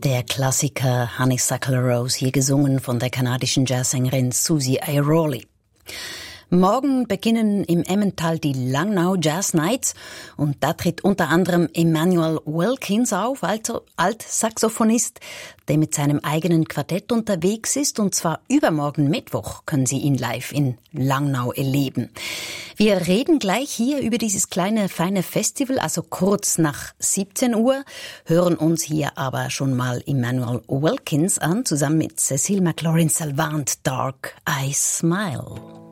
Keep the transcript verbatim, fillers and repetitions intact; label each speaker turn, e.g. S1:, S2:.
S1: Der Klassiker Honeysuckle Rose, hier gesungen von der kanadischen Jazzsängerin Susie Airoli. Morgen beginnen im Emmental die Langnau Jazz Nights und da tritt unter anderem Emmanuel Wilkins auf, also Altsaxophonist, der mit seinem eigenen Quartett unterwegs ist, und zwar übermorgen Mittwoch können Sie ihn live in Langnau erleben. Wir reden gleich hier über dieses kleine, feine Festival, also kurz nach siebzehn Uhr, hören uns hier aber schon mal Emmanuel Wilkins an, zusammen mit Cécile McLaurin-Salvant, Dark I Smile.